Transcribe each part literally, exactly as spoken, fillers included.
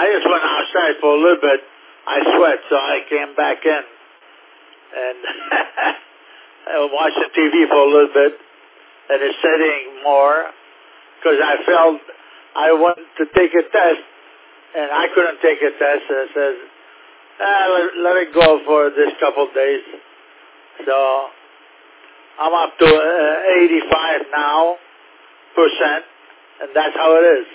I just went outside for a little bit. I sweat, so I came back in. And I was watching T V for a little bit. And it's studying more. Because I felt I wanted to take a test. And I couldn't take a test. And I said, ah, let, let it go for this couple of days. So I'm up to uh, eighty-five now percent. And that's how it is.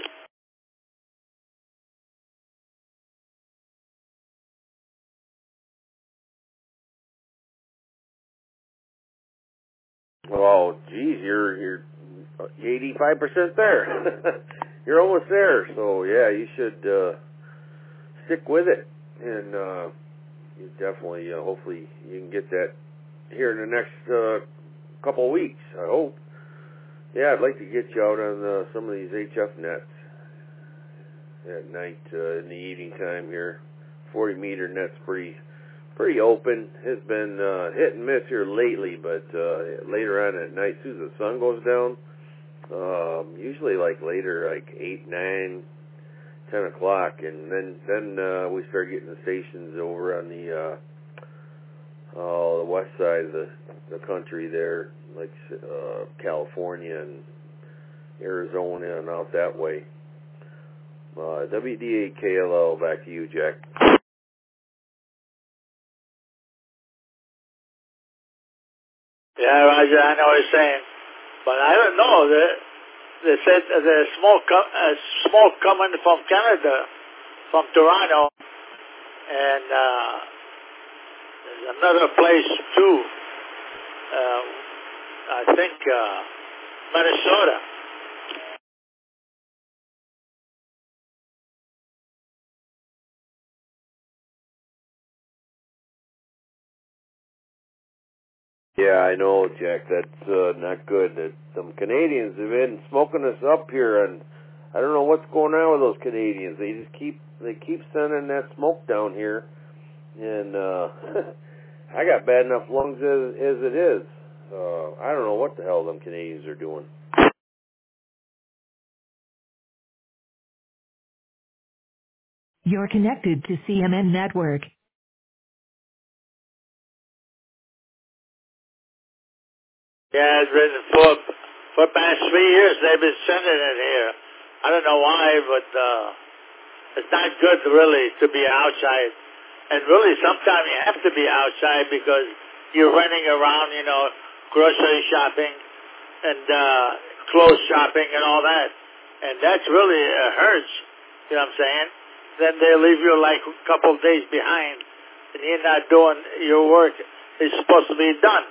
Oh, geez, you're you're eighty-five percent there. You're almost there. So yeah, you should uh, stick with it, and uh, you definitely, uh, hopefully, you can get that here in the next uh, couple of weeks. I hope. Yeah, I'd like to get you out on uh, some of these H F nets at night uh, in the evening time here. forty meter net's pretty. Pretty open. Has been uh, hit and miss here lately, but uh, later on at night, as soon as the sun goes down, um, usually like later, like eight, nine, ten o'clock, and then then uh, we start getting the stations over on the uh, uh, the west side of the the country there, like uh, California and Arizona and out that way. Uh, W D A K L L, back to you, Jack. Yeah, Roger, I know what you're saying. But I don't know. They, they said there's smoke, uh, smoke coming from Canada, from Toronto. And uh, there's another place, too. Uh, I think uh, Minnesota. Yeah, I know, Jack. That's uh, not good. That some Canadians have been smoking us up here, and I don't know what's going on with those Canadians. They just keep they keep sending that smoke down here, and uh, I got bad enough lungs as as it is. Uh, I don't know what the hell them Canadians are doing. You're connected to C M N Network. Yeah, it's been for for the past three years they've been sending it here. I don't know why, but uh, it's not good really to be outside. And really, sometimes you have to be outside because you're running around, you know, grocery shopping and uh, clothes shopping and all that. And that's really uh, hurts. You know what I'm saying? Then they leave you like a couple of days behind, and you're not doing your work. It's supposed to be done.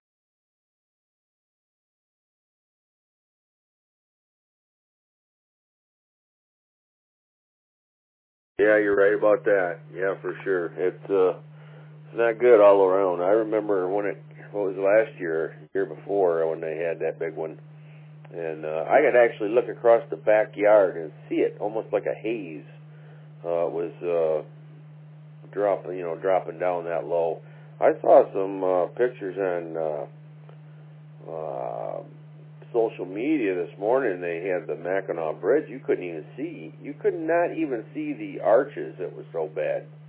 Yeah, you're right about that. Yeah, for sure. It's uh, it's not good all around. I remember when it what was last year, year before, when they had that big one, and uh, I could actually look across the backyard and see it, almost like a haze. Uh, it was uh, dropping, you know, dropping down that low. I saw some uh, pictures on uh, uh, social media this morning. They had the Mackinac Bridge. You couldn't even see. You could not even see the arches. It was so bad.